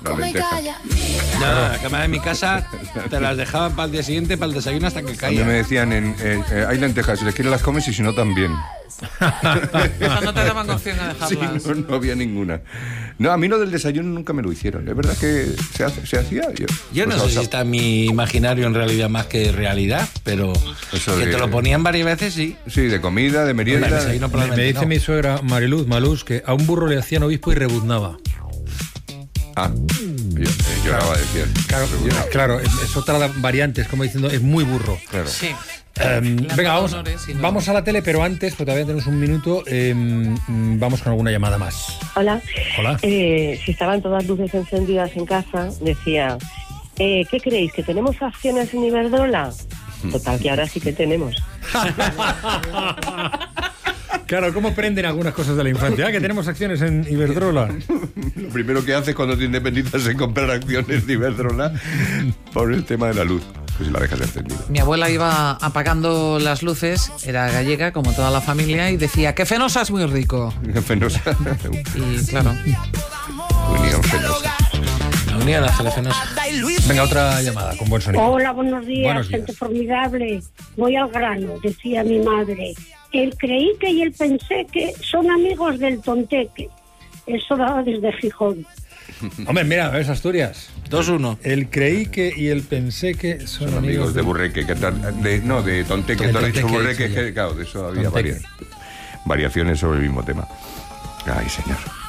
la lenteja. No, que además en mi casa te las dejaban para el día siguiente, para el desayuno hasta que A mí caía. me decían, hay lentejas, si les quieres las comes y si no también. O sea, no te daban opción a Sí, dejarlas. no había ninguna. No, a mí lo del desayuno nunca me lo hicieron. Es verdad que se hacía. Yo no sé si está en mi imaginario en realidad más que realidad, pero Eso que de- te lo ponían varias veces, sí. Sí, de comida, de merienda. Bueno, desayuno Me probablemente dice no. mi suegra Mariluz Malús que a un burro le hacían obispo y rebuznaba. Ah, lloraba, decían. Claro, es otra variante, es como diciendo, es muy burro. Claro. Sí. Venga, honores y no- vamos a la tele, pero antes, porque todavía tenemos un minuto, vamos con alguna llamada más. Hola. Hola. Si estaban todas luces encendidas en casa, decía, ¿qué creéis? ¿Que tenemos acciones en Iberdrola? Total, que ahora sí que tenemos. Claro, ¿cómo prenden algunas cosas de la infancia? Que tenemos acciones en Iberdrola. Lo primero que haces cuando te independizas es comprar acciones de Iberdrola por el tema de la luz. Pues si la dejas encendida. Mi abuela iba apagando las luces, era gallega, como toda la familia, y decía que Fenosa es muy rico. Fenosa. Y claro, Unión Fenosa. La unión hace la fenosa. Venga, otra llamada con buen sonido. Hola, buenos días, Buenos días. gente formidable. Voy al grano, decía mi madre. El creíque y el penseque son amigos del tonteque. Eso va desde Gijón. Hombre, mira, es Asturias. 2-1. El creíque y el penseque son Amigos de Burreque. De Tonteque. Tú has dicho Tonteque, Burreque, sí, que claro, de eso había Tonteque. variaciones sobre el mismo tema. Ay, señor.